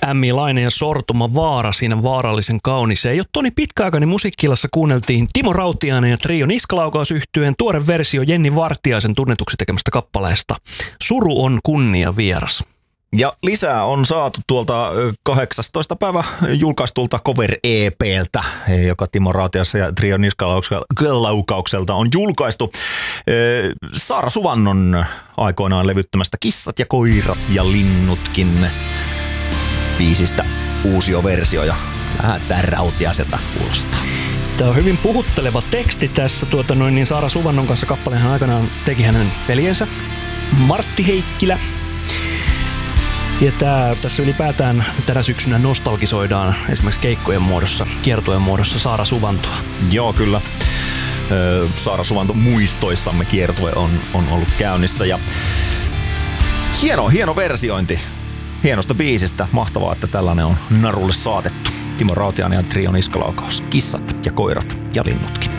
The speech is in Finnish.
Ämmi Laine ja Sortuma Vaara siinä vaarallisen kaunis. Ja jo Toni pitkäaikainen musiikki-illassa kuunneltiin Timo Rautiainen ja Trio Niskalaukausyhtyeen tuore versio Jenni Vartiaisen tunnetuksi tekemästä kappaleesta Suru on kunnia vieras. Ja lisää on saatu tuolta 18. päivä julkaistulta cover-EPltä, joka Timo Rautiaisen ja Trio Niskalaukaukselta on julkaistu. Saara Suvannon aikoinaan levyttämästä Kissat ja koirat ja linnutkin biisistä uusioversio ja lähdetään Rautiaiselta kuulostaa. Tämä on hyvin puhutteleva teksti tässä. Niin Saara Suvannon kanssa kappaleenhan aikanaan teki hänen veljensä Martti Heikkilä. Ja tässä ylipäätään tänä syksynä nostalgisoidaan esimerkiksi keikkojen muodossa, kiertueen muodossa Saara Suvantoa. Joo, kyllä. Saara Suvanto muistoissamme kiertue on ollut käynnissä. Ja hieno versiointi hienosta biisistä. Mahtavaa, että tällainen on narulle saatettu. Timo Rautiainen ja Trio Niskalaukaus. Kissat ja koirat ja linnutkin.